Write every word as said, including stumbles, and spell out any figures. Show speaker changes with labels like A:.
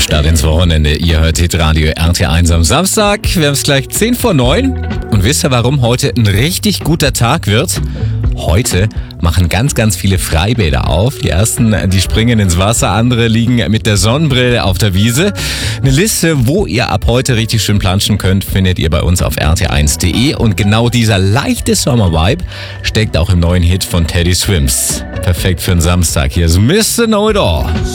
A: Start ins Wochenende. Ihr hört Hitradio R T eins am Samstag. Wir haben es gleich zehn vor neun. Und wisst ihr, warum heute ein richtig guter Tag wird? Heute machen ganz, ganz viele Freibäder auf. Die ersten, die springen ins Wasser, andere liegen mit der Sonnenbrille auf der Wiese. Eine Liste, wo ihr ab heute richtig schön planschen könnt, findet ihr bei uns auf r t eins punkt d e. Und genau dieser leichte Sommer-Vibe steckt auch im neuen Hit von Teddy Swims. Perfekt für einen Samstag. Hier ist Mister Know It All.